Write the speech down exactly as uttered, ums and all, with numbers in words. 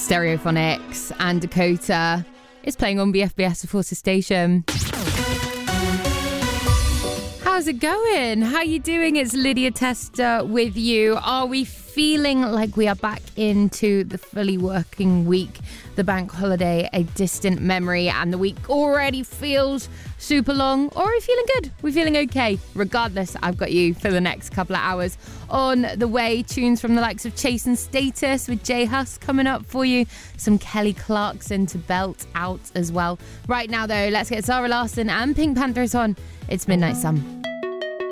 Stereophonics and Dakota is playing on B F B S Forces Station. How's it going? How you doing? It's Lydia Tester with you. Are we feeling like we are back into the fully working week? The bank holiday, a distant memory, and the week already feels super long? Or are we feeling good? We're feeling okay. Regardless, I've got you for the next couple of hours. On the way, tunes from the likes of Chase and Status with J Hus coming up for you. Some Kelly Clarkson to belt out as well. Right now, though, let's get Zara Larsson and Pink Panthers on. It's Midnight Sun.